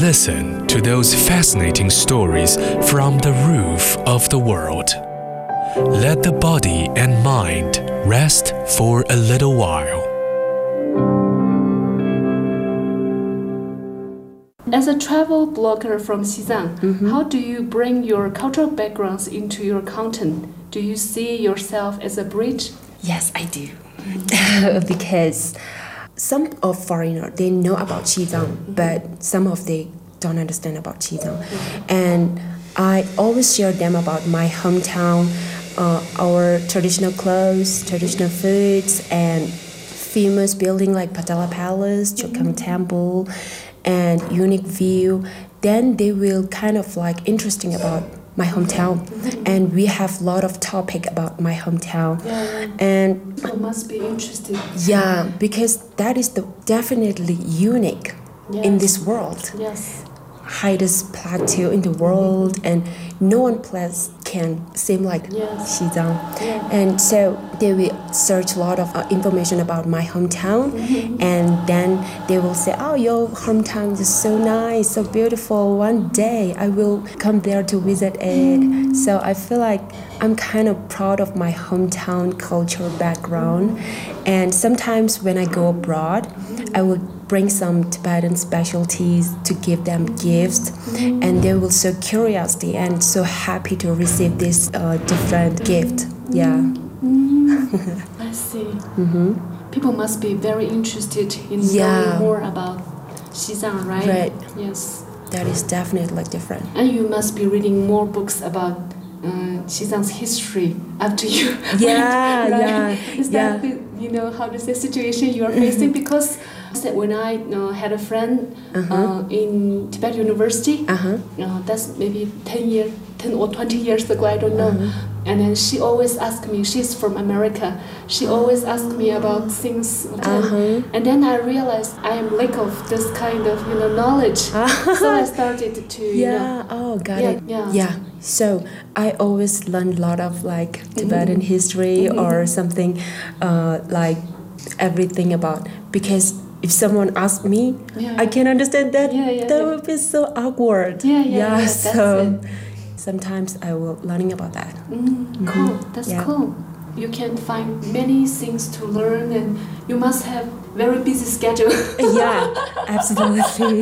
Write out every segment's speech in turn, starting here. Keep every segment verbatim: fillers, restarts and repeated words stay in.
Listen to those fascinating stories from the roof of the world. Let the body and mind rest for a little while. As a travel blogger from Xizang, mm-hmm. how do you bring your cultural backgrounds into your content? Do you see yourself as a bridge? Yes, I do. Because some of foreigners, they know about Xizang, mm-hmm. but some of they don't understand about Xizang. Mm-hmm. And I always share them about my hometown, uh, our traditional clothes, traditional foods, and famous building like Patala Palace, Chokam mm-hmm. Temple, and unique view. Then they will kind of like interesting about my hometown, mm-hmm. and we have a lot of topic about my hometown. Yeah, and people must be interested. Yeah, because that is the definitely unique yes. in this world. Yes. Highest plateau in the world, and no one place can seem like yes. Xizang. Yeah. And so they will search a lot of uh, information about my hometown, mm-hmm. and then they will say, oh, your hometown is so nice, so beautiful. One day I will come there to visit it. Mm-hmm. So I feel like I'm kind of proud of my hometown culture background. Mm-hmm. And sometimes when I go abroad, mm-hmm. I will bring some Tibetan specialties to give them gifts, mm-hmm. and they will so curiosity and so happy to receive this uh, different gift. Yeah. Mm-hmm. I see. Mm-hmm. People must be very interested in yeah. knowing more about Xizang, right? Right. Yes. That is definitely different. And you must be reading more books about uh, Xizang's history after you. Yeah, right? yeah. Is yeah. that the, you know how does the situation you are facing? Because when I uh, had a friend uh-huh. uh, in Tibet University, uh-huh. uh, that's maybe ten years, ten or twenty years ago, I don't know. Uh-huh. And then she always asked me, she's from America, she always asked me about things. Uh-huh. And then I realized I am lack of this kind of, you know, knowledge. Uh-huh. So I started to, you yeah. know. Oh, got yeah, it. Yeah. Yeah. So I always learn a lot of like Tibetan mm-hmm. history mm-hmm. or something uh, like everything about, because if someone asks me, yeah. I can understand that. Yeah, yeah, that yeah. would be so awkward. Yeah, yeah, yeah. yeah so that's it. Sometimes I will learning about that. Mm, cool. Mm-hmm. That's yeah. cool. You can find many things to learn, and you must have very busy schedule. Yeah, absolutely.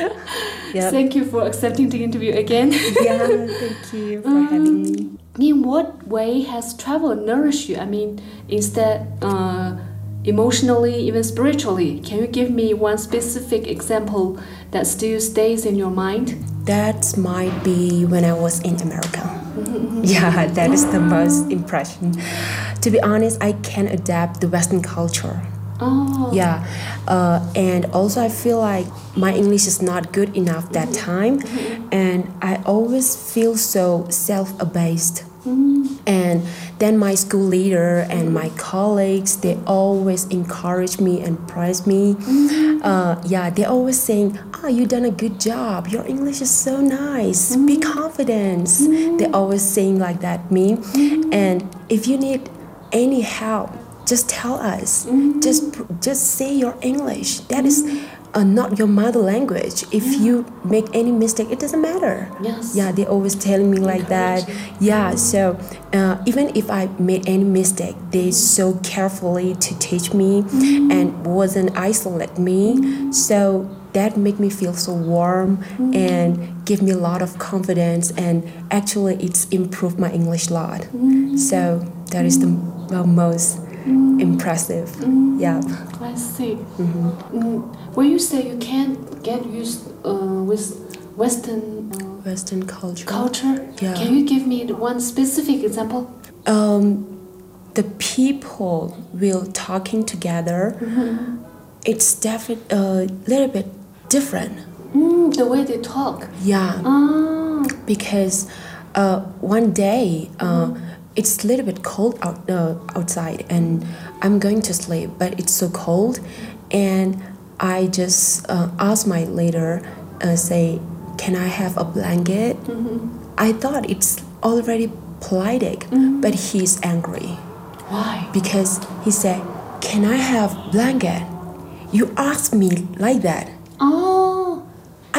Yep. Thank you for accepting the interview again. Yeah, thank you for um, having me. In what way has travel nourished you? I mean, instead, uh, emotionally, even spiritually. Can you give me one specific example that still stays in your mind? That might be when I was in America. Mm-hmm. Yeah, that is the most impression. To be honest, I can adapt the Western culture. Oh. Yeah, uh, and also I feel like my English is not good enough that mm-hmm. time, mm-hmm. and I always feel so self-abased. Mm-hmm. And then my school leader and my colleagues, they always encourage me and praise me. Mm-hmm. Uh, yeah, they always saying, "Oh, you done a good job. Your English is so nice. Mm-hmm. Be confident." Mm-hmm. They always saying like that me. Mm-hmm. And if you need any help, just tell us. Mm-hmm. Just just say your English. That is uh, not your mother language. If yeah. you make any mistake, it doesn't matter. Yes. Yeah, they always telling me like that. Yeah, so uh, even if I made any mistake, they so carefully to teach me mm-hmm. and wasn't isolate me. Mm-hmm. So that make me feel so warm mm-hmm. and give me a lot of confidence, and actually it's improved my English a lot. Mm-hmm. So that is the well, most mm-hmm. impressive. Mm-hmm. Yeah. I see. Mm-hmm. Mm, when you say you can't get used uh, with Western uh, Western culture. culture, Yeah. can you give me one specific example? Um, the people will talking together. Mm-hmm. It's definitely a little bit different. Mm, the way they talk. Yeah. Ah. Because uh, one day uh, mm-hmm. it's a little bit cold out uh, outside, and I'm going to sleep, but it's so cold, and I just uh, asked my leader, uh, say, "Can I have a blanket?" Mm-hmm. I thought it's already polite, mm-hmm. but he's angry. Why? Because he said, "Can I have blanket? You asked me like that." Oh. I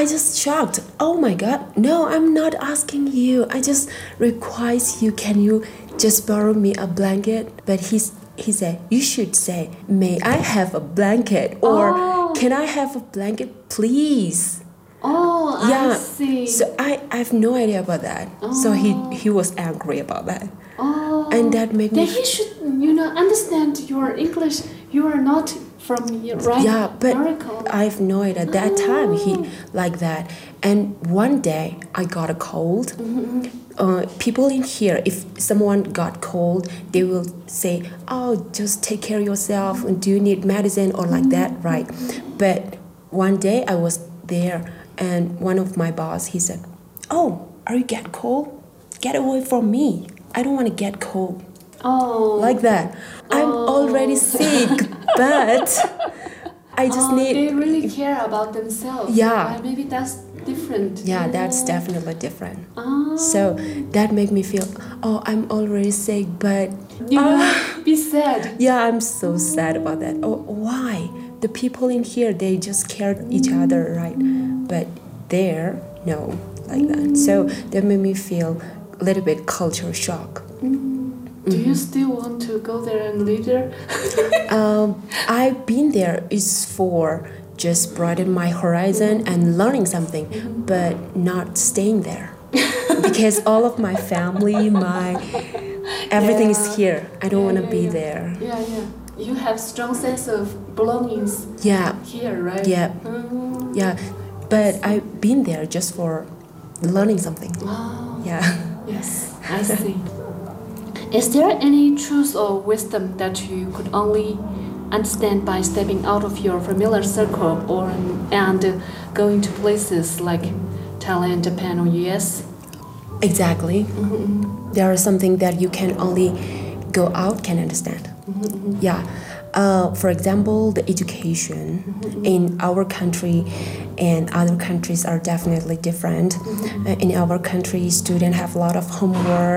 I just shocked. Oh my God. No, I'm not asking you. I just request you. Can you just borrow me a blanket? But he's, he said, you should say, may I have a blanket? Or Oh. can I have a blanket, please? Oh, Yeah. I see. So I, I have no idea about that. So he, he was angry about that. oh. And that made me Then he should, you know, understand your English. You are not from right Yeah, but America. I have no idea. At that time, he like that. And one day, I got a cold. Uh, people in here, if someone got cold, they will say, "Oh, just take care of yourself. Do you need medicine or like that?" Right? But one day, I was there, and one of my boss, he said, "Oh, are you get cold? Get away from me. I don't want to get cold." Oh. Like that. I'm already sick, but I just oh, need. They really care about themselves. Yeah. Right? Maybe that's different. Yeah, that's definitely different. Oh. So that made me feel, oh, I'm already sick, but You know, Ah. be sad. yeah, I'm so sad about that. Oh, why? The people in here, they just care each other, right? But there, no, like that. So that made me feel a little bit culture shock. Do you still want to go there and live there? Um, I've been there is for just broaden my horizon and learning something, but not staying there because all of my family, my everything Yeah. is here. I don't Yeah, want to yeah, be yeah. there. Yeah, yeah. You have strong sense of belongings Yeah, here, right? yeah, Mm. yeah. But I've been there just for learning something. Oh, Yeah. yes, I see. Is there any truth or wisdom that you could only understand by stepping out of your familiar circle or and uh, going to places like Thailand, Japan, or U S? Exactly. There is something that you can only go out can understand. Yeah. Uh, for example, the education in our country and other countries are definitely different. Uh, in our country, students have a lot of homework.